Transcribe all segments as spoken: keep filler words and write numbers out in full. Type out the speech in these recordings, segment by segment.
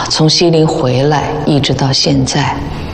从西陵回来一直到现在，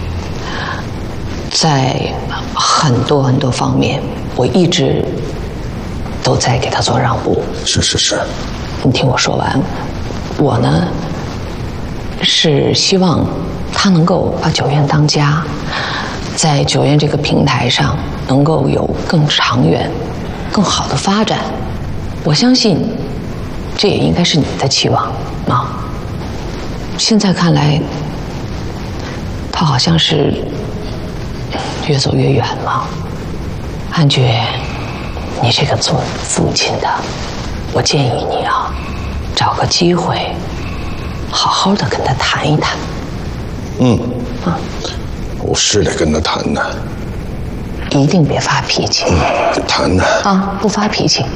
在很多很多方面，我一直都在给他做让步。 是是是， 你听我说完，我呢是希望他能够把九院当家，在九院这个平台上能够有更长远、更好的发展。我相信，这也应该是你的期望啊。现在看来，他好像是越走越远了。汉爵，你这个做父亲的，我建议你啊，找个机会，好好的跟他谈一谈。 嗯，啊，我是得跟他谈谈。 一定别发脾气。 嗯，谈谈啊，不发脾气。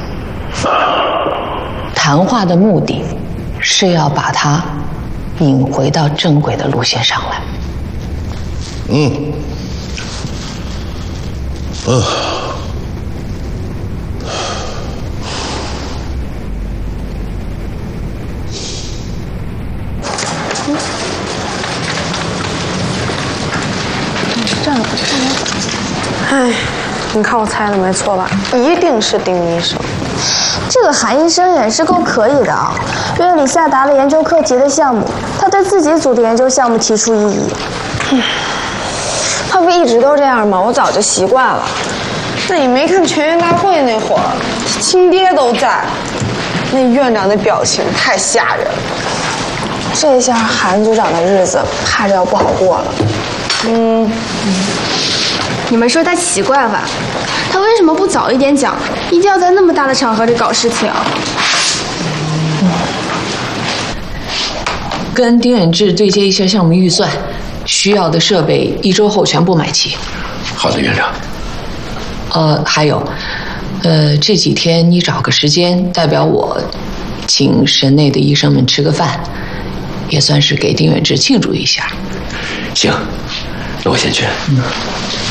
谈话的目的是要把他引回到正轨的路线上来。 嗯，嗯。 这样，哎，你看我猜的没错吧？一定是丁医生。 这个韩医生也是够可以的啊！院里下达了研究课题的项目，他对自己组的研究项目提出异议。 嗯，他不一直都这样吗？我早就习惯了。那你没看全员大会那会儿，亲爹都在，那院长的表情太吓人了。这下韩组长的日子怕是要不好过了。嗯， 嗯，你们说他奇怪吧？他为什么不早一点讲？一定要在那么大的场合里搞事情？ 嗯，跟丁远志对接一下项目预算，需要的设备一周后全部买齐。 好的，院长。 呃，还有，呃，这几天你找个时间，代表我，请神内的医生们吃个饭，也算是给丁远志庆祝一下。 行，那我先去。 嗯。